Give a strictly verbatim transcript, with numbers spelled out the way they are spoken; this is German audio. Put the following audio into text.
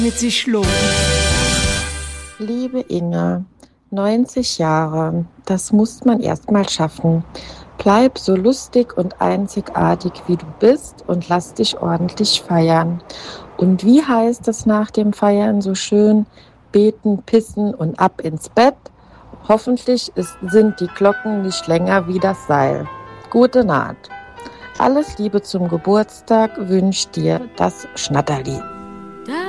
mit sich lohnt. Liebe Inge, neunzig Jahre, das muss man erst mal schaffen. Bleib so lustig und einzigartig, wie du bist und lass dich ordentlich feiern. Und wie heißt es nach dem Feiern so schön? Beten, pissen und ab ins Bett. Hoffentlich ist, sind die Glocken nicht länger wie das Seil. Gute Nacht. Alles Liebe zum Geburtstag wünscht dir das Schnatterli.